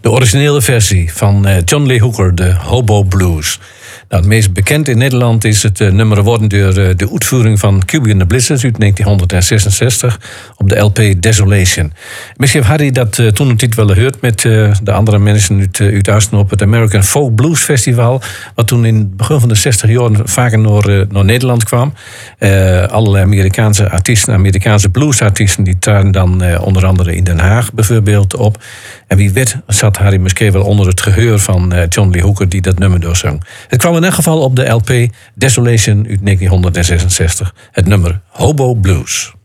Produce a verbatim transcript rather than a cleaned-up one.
De originele versie van uh, John Lee Hooker, de Hobo Blues. Nou, het meest bekend in Nederland is het uh, nummer geworden door uh, de uitvoering van Cuba and the Blizzards uit negentien zesenzestig op de L P Desolation. Misschien heeft Harry dat uh, toen een tijd wel gehoord met uh, de andere mensen uit, uh, uit Oosten op het American Folk Blues Festival, wat toen in het begin van de zestig jaren vaker naar, uh, naar Nederland kwam. Uh, allerlei Amerikaanse artiesten, Amerikaanse bluesartiesten, die traden dan uh, onder andere in Den Haag bijvoorbeeld op. En wie weet zat Harry misschien wel onder het geheur van uh, John Lee Hooker die dat nummer doorzong. Het kwam in elk geval op de L P Desolation uit negentien zesenzestig. Het nummer Hobo Blues.